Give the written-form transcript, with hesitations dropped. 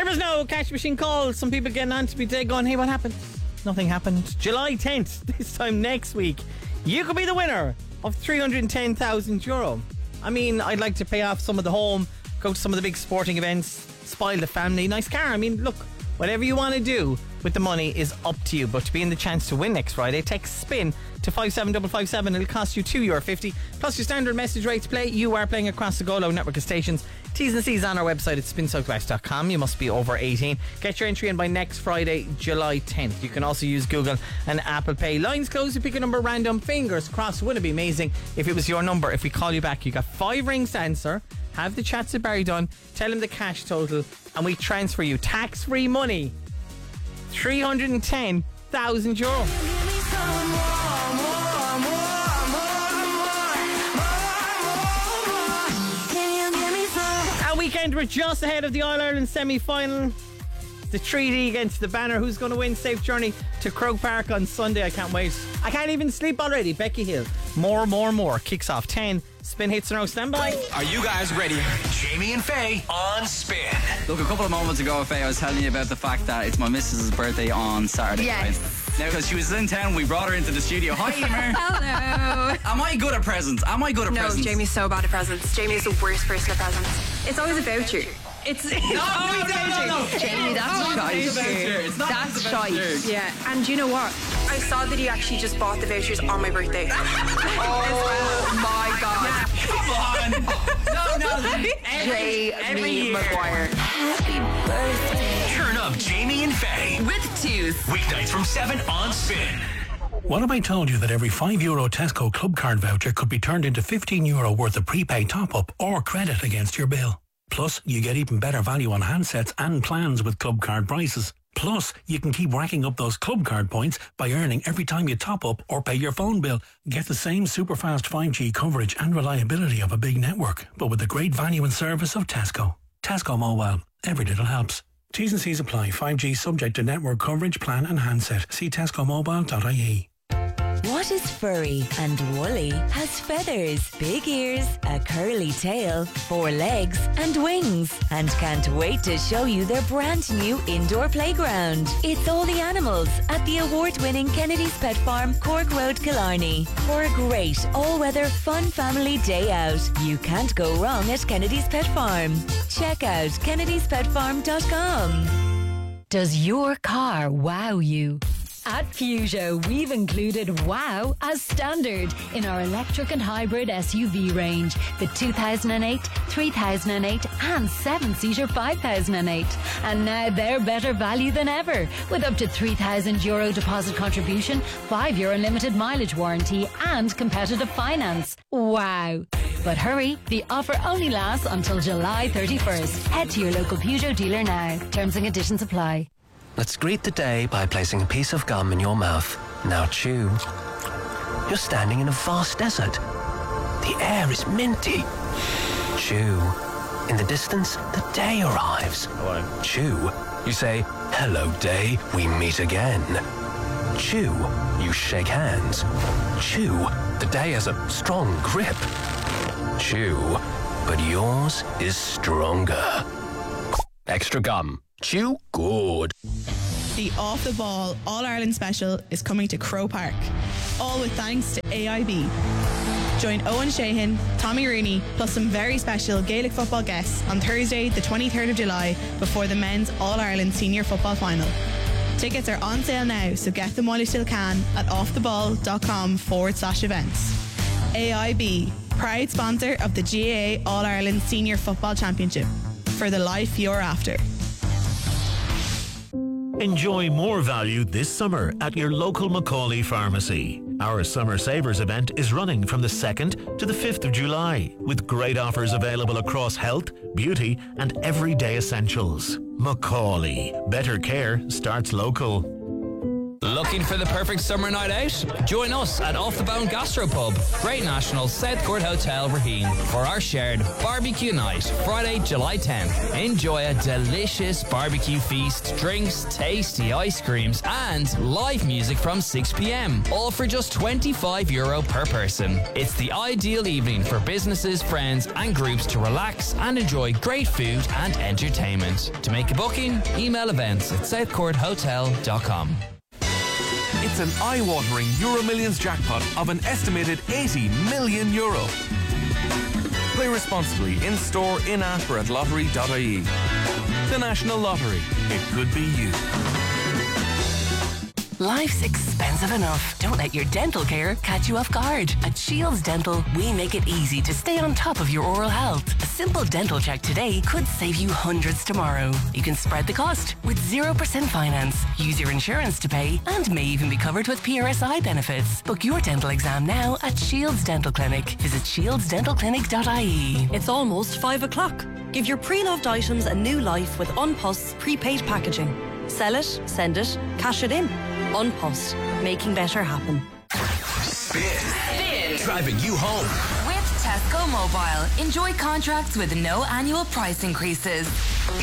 Callers now, cash machine call. Some people getting on to me today going, hey, what happened? Nothing happened. July 10th, this time next week, you could be the winner of €310,000. I mean, I'd like to pay off some of the home, go to some of the big sporting events, spoil the family, nice car. I mean, look, whatever you want to do with the money is up to you. But to be in the chance to win next Friday, text SPIN to 57557. It'll cost you €2.50 plus your standard message rate to play. You are playing across the Golo network of stations. T's and C's on our website at spinsouthwest.com. You must be over 18. Get your entry in by next Friday, July 10th. You can also use Google and Apple Pay. Lines closed. You pick a number random. Fingers crossed. Wouldn't it be amazing if it was your number? If we call you back, you got 5 rings to answer. Have the chats with Barry done. Tell him the cash total, and we transfer you tax-free money. €310,000. Our weekend, we're just ahead of the All-Ireland semi-final. The treaty against the Banner. Who's going to win? Safe journey to Croke Park on Sunday. I can't wait. I can't even sleep already. Becky Hill. More. Kicks off 10. Spin hits now. Stand by. Are you guys ready? Jamie and Faye on Spin. Look, a couple of moments ago, Faye, I was telling you about the fact that it's my missus' birthday on Saturday. Yes. Right? Now, because she was in town, we brought her into the studio. Hi, Emer. Hello. Am I good at presents? No, Jamie's so bad at presents. Jamie's the worst person at presents. It's always about you. No. Jamie, that's shite. That's shite. Yeah, and you know what? I saw that you actually just bought the vouchers on my birthday. Oh my God. Come on. No. Jamie Maguire. Happy birthday. Turn up Jamie and Faye. With Tooth. Weeknights from 7 on Spin. What if I told you that every €5 Tesco Club Card voucher could be turned into €15 worth of prepaid top-up or credit against your bill? Plus, you get even better value on handsets and plans with Club Card prices. Plus, you can keep racking up those Club Card points by earning every time you top up or pay your phone bill. Get the same super fast 5G coverage and reliability of a big network, but with the great value and service of Tesco. Tesco Mobile. Every little helps. T's and C's apply. 5G subject to network coverage, plan and handset. See tescomobile.ie. What is furry and woolly, has feathers, big ears, a curly tail, 4 legs and wings, and can't wait to show you their brand new indoor playground. It's All the Animals at the award-winning Kennedy's Pet Farm, Cork Road, Killarney. For a great all-weather fun family day out, you can't go wrong at Kennedy's Pet Farm. Check out kennedyspetfarm.com. Does your car wow you? At Peugeot, we've included wow as standard in our electric and hybrid SUV range. The 2008, 3008 and 7-seater 5008. And now they're better value than ever with up to €3,000 deposit contribution, 5-year unlimited mileage warranty and competitive finance. Wow. But hurry, the offer only lasts until July 31st. Head to your local Peugeot dealer now. Terms and conditions apply. Let's greet the day by placing a piece of gum in your mouth. Now chew. You're standing in a vast desert. The air is minty. Chew. In the distance, the day arrives. Hello. Chew. You say, hello day, we meet again. Chew. You shake hands. Chew. The day has a strong grip. Chew. But yours is stronger. Extra gum. Chew good. The Off the Ball All-Ireland Special is coming to Croke Park, all with thanks to AIB. Join Owen Sheehan, Tommy Rooney, plus some very special Gaelic football guests on Thursday the 23rd of July before the men's All-Ireland Senior Football Final. Tickets are on sale now, so get them while you still can at offtheball.com/events. AIB, proud sponsor of the GAA All-Ireland Senior Football Championship. For the life you're after. Enjoy more value this summer at your local Macaulay pharmacy. Our Summer Savers event is running from the 2nd to the 5th of July with great offers available across health, beauty and everyday essentials. Macaulay. Better care starts local. Looking for the perfect summer night out? Join us at Off the Bone Gastropub, Great National South Court Hotel, Raheen, for our shared barbecue night, Friday, July 10th. Enjoy a delicious barbecue feast, drinks, tasty ice creams, and live music from 6 p.m. All for just €25 per person. It's the ideal evening for businesses, friends, and groups to relax and enjoy great food and entertainment. To make a booking, email events@southcourthotel.com. It's an eye-watering Euro Millions jackpot of an estimated €80 million. Play responsibly in-store, in-app or at lottery.ie. The National Lottery. It could be you. Life's expensive enough. Don't let your dental care catch you off guard. At Shields Dental, we make it easy to stay on top of your oral health. A simple dental check today could save you hundreds tomorrow. You can spread the cost with 0% finance, use your insurance to pay, and may even be covered with PRSI benefits. Book your dental exam now at Shields Dental Clinic. Visit shieldsdentalclinic.ie. It's almost 5 o'clock. Give your pre-loved items a new life with An Post's prepaid packaging. Sell it, send it, cash it in. An Post, making better happen. Spin. Driving you home. With Tesco Mobile. Enjoy contracts with no annual price increases.